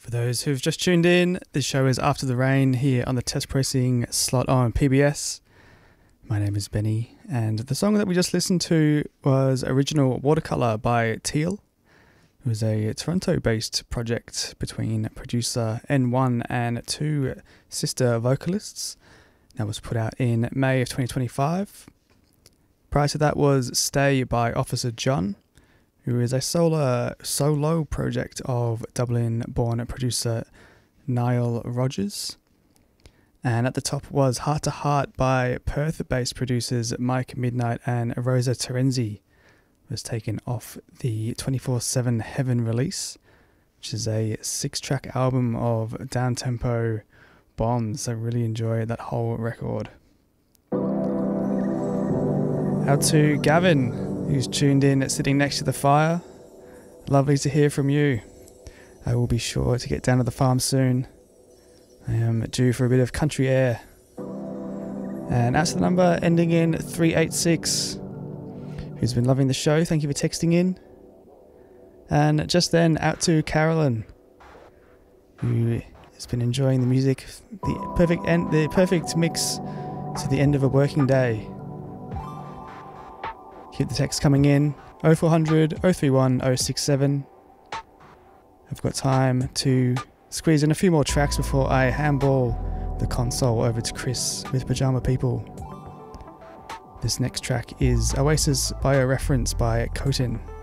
For those who've just tuned in, this show is After the Rain here on the Test Pressing slot on PBS. My name is Benny, and the song that we just listened to was Original Watercolour by Teal, who is a Toronto-based project between producer N1 and two sister vocalists. That was put out in May of 2025. Prior to that was Stay by Officer John, who is a solo project of Dublin-born producer Niall Rogers. And at the top was Heart to Heart by Perth-based producers Mike Midnight and Rosa Terenzi. It was taken off the 24/7 Heaven release, which is a 6-track album of down-tempo bombs. I really enjoy that whole record. Out to Gavin, who's tuned in sitting next to the fire. Lovely to hear from you. I will be sure to get down to the farm soon. I am due for a bit of country air. And out to the number ending in 386, who's been loving the show. Thank you for texting in. And just then out to Carolyn, who has been enjoying the music, the perfect mix to the end of a working day. Keep the text coming in, 0400 031 067. I've got time to squeeze in a few more tracks before I handball the console over to Chris with Pajama People. This next track is Oasis Bioreference by Kotin.